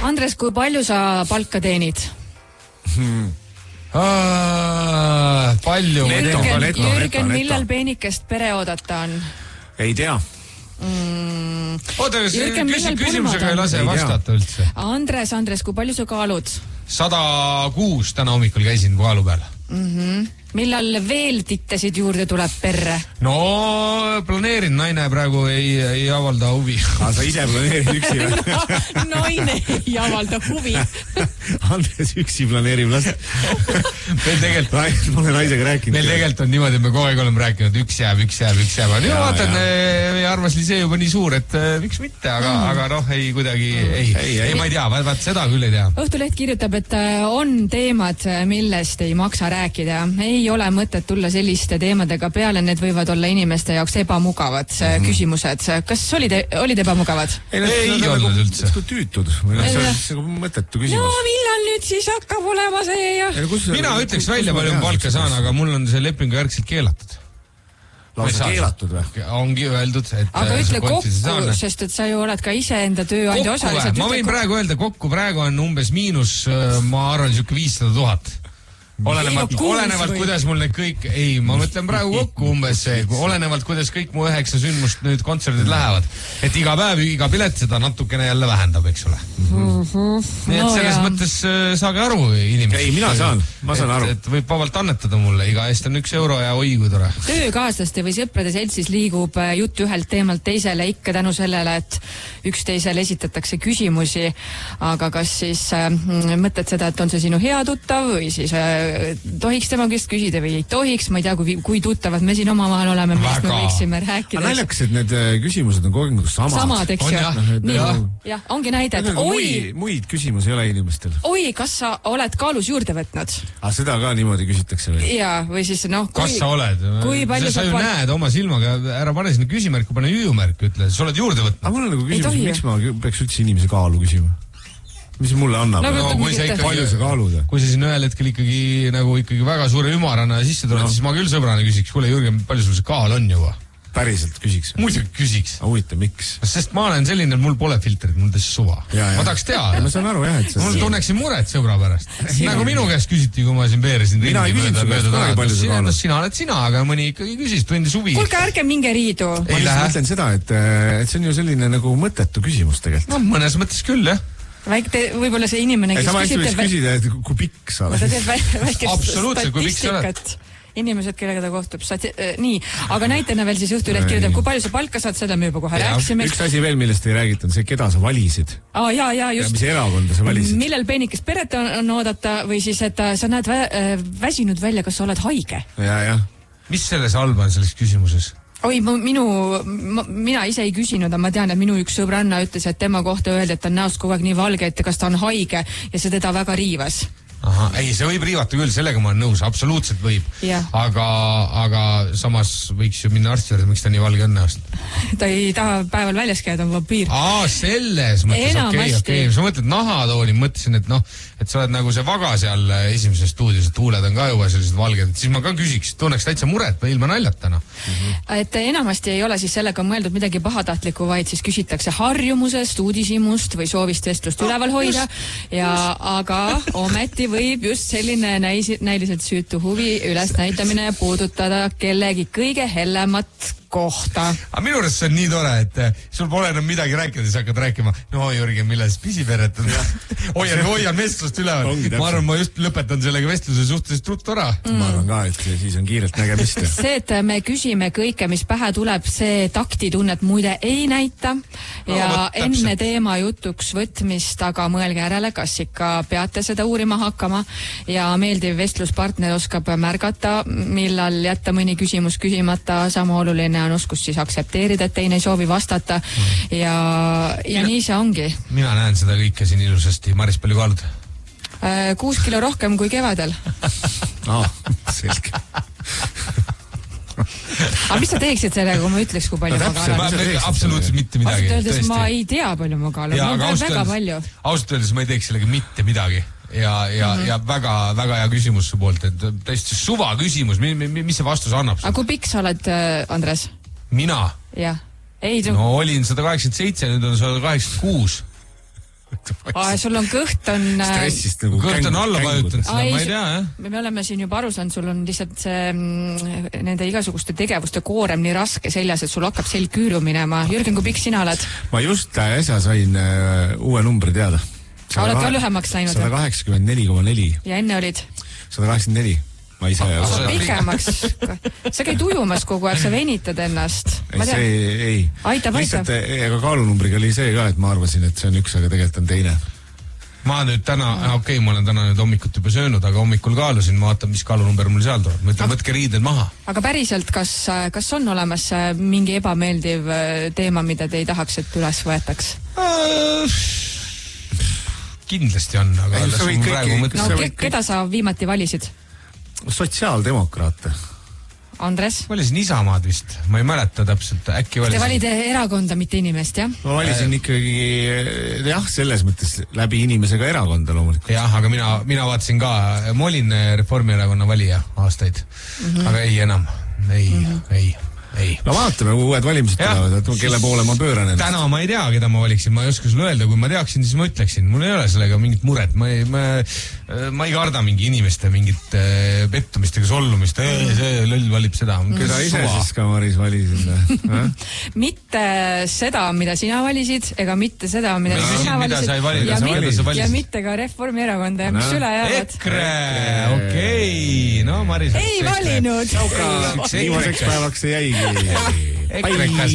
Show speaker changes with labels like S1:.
S1: Andres, kui palju sa palka teenid?
S2: Palju.
S1: Jürgen, millal peenikest pere oodata on?
S3: Ei tea.
S2: Oota, küsimusega ei lase vastata üldse.
S1: Andres, kui palju sa kaalud?
S2: 106 täna hommikul käisin kaalu peal.
S1: Millal veel tittesid juurde tuleb perre?
S2: No, planeerin, naine praegu ei avalda huvi.
S3: Sa ise planeerid üksi või?
S1: Naine ei avalda huvi.
S3: Andres üksi planeerib last.
S2: Meil tegelikult...
S3: Ma olen naisega rääkinud.
S2: Meil tegelikult on niimoodi, et me kogu aeg oleme rääkinud, üks jääb. Nüüd vaatan, meie arvas oli see juba nii suur, et miks mitte, aga noh, ei kuidagi, ei, ma ei tea, vaat seda küll ei tea.
S1: Õhtuleht kirjutab, et on teemad, millest ei maksa rääkida. Ei ole mõtet tulla selliste teemadega peale, need võivad olla inimeste jaoks ebamugavad küsimused. Kas olid ebamugavad?
S2: Ei olnud üldse.
S3: Tüütud. See on mõttetu küsimus.
S1: No millal nüüd siis hakkab olema see ja...
S2: Mina ütleks välja palju palka saan, aga mul on see lepingu järgselt keelatud.
S3: Lausa keelatud või?
S2: Ongi öeldud, et...
S1: Aga ütle kokku, sest et sa ju oled ka ise enda tööandja osaliselt.
S2: Ma võin praegu öelda kokku, praegu on umbes miinus, ma arvan, 500 000. Olenevalt, kuidas mul need kõik, ma mõtlen praegu kokku umbes see, olenevalt, kuidas kõik mu 9 sündmust nüüd kontserdid lähevad. Et iga päev, iga pilet seda natukene jälle vähendab, eks ole. Nii et selles mõttes saage aru, inimesed.
S3: Ei, ma saan aru.
S2: Et võib vabalt annetada mulle, iga eest on 1 euro ja oi kui tore.
S1: Töökaaslaste või sõprade seltsis liigub jutt ühelt teemalt teisele ikka tänu sellele, et üksteisele esitatakse küsimusi, aga kas siis mõtled seda, et on see sinu hea tuttav või siis tohiks tema käest küsida või ei tohiks, ma ei tea, kui tuttavad me siin omavahel oleme, millest me võiksime rääkida.
S3: Aga naljakas, et need küsimused on kogu aeg samad,
S1: eks ju. Jah, ongi näide, et
S3: muid küsimusi ei ole inimestel.
S1: Oi, kas sa oled kaalus juurde võtnud?
S3: Seda ka niimoodi küsitakse või?
S1: Jaa, või siis
S2: kas sa oled? Sa ju näed oma silmaga, ära pane sinna küsimärku, pane hüüumärk, ütle, sa oled juurde võtnud.
S3: Aga mul on nagu küsimus, miks ma peaks üldse inimese kaalu küsima? Mis mulle annab?
S2: Kui sa siin ühel hetkel ikkagi väga suure ümarana sisse tuled, siis ma küll sõbrana küsiks, kuule Jürgen, palju sul see kaal on juba?
S3: Päriselt küsiks?
S2: Muidugi küsiks.
S3: Huvitav, miks?
S2: Sest ma olen selline, et mul pole filtrit, mul tõesti suva. Ma tahaks teada.
S3: Ma saan aru, jah, et
S2: mul tunneksin muret sõbra pärast. Nagu minu käest küsiti, kui ma siin peeresin.
S3: Mina ei küsinud su käest palju sa kaalud.
S2: Sina oled sina, aga mõni ikkagi küsis, tundis huvi.
S1: Kuulge, ärge minge riidu.
S3: Ma mõtlen seda, et see on ju selline nagu mõttetu küsimus tegelikult.
S2: No mõnes mõttes küll, jah.
S1: Võib-olla see inimene, kes
S3: sama hästi võiks küsida, et kui pikk sa oled.
S1: Ta teeb väikest
S2: statistikat.
S1: Inimesed, kellega ta kohtub. Nii, aga näitena veel siis Õhtuleht kirjutab, kui palju sa palka saad, seda me juba kohe rääkisime.
S3: Üks asi veel, millest ei räägita, on see, keda sa valisid.
S1: Ja just.
S3: Ja mis erakonda sa valisid.
S1: Millal peenikest peret on oodata või siis, et sa näed väsinud välja, kas sa oled haige?
S3: Ja.
S2: Mis selles halba on selles küsimuses?
S1: Oi, mina ise ei küsinud, aga ma tean, et minu üks sõbranna ütles, et tema kohta öeldi, et ta on näost kogu aeg nii valge, et kas ta on haige ja see teda väga riivas.
S2: Aha, ei, see võib riivata küll, sellega ma olen nõus, absoluutselt võib. Aga samas võiks ju minna arsti juurde, miks ta nii valge on näost?
S1: Ta ei taha päeval väljas käia, ta on vampiir.
S2: Selles mõttes, okei. Sa mõtled nahatooli, mõtlesin, et sa oled nagu see vaga seal esimeses stuudios, et huuled on ka juba sellised valged, siis ma ka küsiks, tunneks täitsa muret või ilma naljatana.
S1: Et enamasti ei ole siis sellega mõeldud midagi pahatahtlikku, vaid siis küsitakse harjumusest, uudishimust või soovist vestlust üleval hoida, aga ometi võib just selline näiliselt süütu huvi ülesnäitamine puudutada kellegi kõige hellemat kohta.
S2: Aga minu arust see on nii tore, et sul pole enam midagi rääkida, siis hakkad rääkima, no Jürgen, millal siis pisiperet on? hoian vestlust üleval. Ma arvan, ma just lõpetan sellega vestluse suhteliselt ruttu ära.
S3: Ma arvan ka, et siis on kiirelt nägemist.
S1: See, et me küsime kõike, mis pähe tuleb, see taktitunnet muide ei näita ja enne teema jutuks võtmist, aga mõelge järele, kas ikka peate seda uurima hakkama ja meeldiv vestluspartner oskab märgata, millal jätta mõni küsimus küsimata, sama oluline on oskus siis aktsepteerida, et teine ei soovi vastata ja nii see ongi. Mina
S2: näen seda kõike siin ilusasti. Maris, palju kaalud?
S1: 6 kilo rohkem kui kevadel.
S3: Selge.
S1: Aga mis sa teeksid sellega, kui ma ütleks, kui palju ma kaalun?
S2: Absoluutselt mitte midagi.
S1: Ausalt öeldes ma ei tea, palju ma kaalun. Ma olen väga palju.
S2: Ausalt öeldes ma ei teeks sellega mitte midagi. Ja väga hea küsimus su poolt, et tõesti suva küsimus, mis see vastus annab?
S1: Aga kui pikk sa oled, Andres?
S2: Mina?
S1: Jah.
S2: No olin 187, nüüd on 186.
S1: sul on kõht on...
S3: Stressist nagu
S2: kõht on alla vajutanud, seda ma ei tea, jah.
S1: Me oleme siin juba aru saanud, sul on lihtsalt see nende igasuguste tegevuste koorem nii raske seljas, et sul hakkab selg küüru minema. Jürgen, kui pikk sina oled?
S3: Ma just äsja sain uue numbri teada.
S1: Oled ka lühemaks läinud?
S3: 184,4.
S1: Ja enne olid?
S3: 184. Ma ise...
S1: Pikemaks. Sa käid ujumas kogu aeg, sa venitad ennast.
S3: Ei.
S1: Aitab.
S3: Aga kaalunumbriga oli see ka, et ma arvasin, et see on üks, aga tegelikult on teine.
S2: Ma nüüd täna, ma olen täna nüüd hommikut juba söönud, aga hommikul kaalusin, ma vaatan, mis kaalunumber mul seal tuleb. Ma ütlen, võtke riided maha. Aga
S1: päriselt, kas on olemas mingi ebameeldiv teema, mida te ei tahaks, et üles võetaks?
S2: Kindlasti on, aga
S1: keda sa viimati valisid?
S3: Sotsiaaldemokraate.
S1: Andres?
S2: Valisin Isamaad vist, ma ei mäleta täpselt, äkki valisin...
S1: Te valide erakonda, mitte inimest, jah?
S3: Ma valisin ikkagi, selles mõttes läbi inimesega erakonda loomulikult.
S2: Jah, aga mina vaatasin ka, ma olin Reformierakonna valija aastaid, aga ei enam, ei.
S3: No vaatame, kui uued valimised tulevad, et kelle poole ma pööran ennast.
S2: Täna ma ei tea, keda ma valiksin, ma ei oska sulle öelda, kui ma teaksin, siis ma ütleksin, mul ei ole sellega mingit muret, ma ei karda mingi inimeste mingit pettumist ega sollumist, see lõll valib seda.
S3: Keda ise siis ka Maris valisid?
S1: Mitte seda, mida sina valisid, ega mitte seda, mida sina valisid ja mitte ka Reformierakonda, mis üle jäävad.
S2: EKRE, okei, no Maris...
S1: Ei valinud!
S3: Viimaseks päevaks see jäigi.
S2: EKRE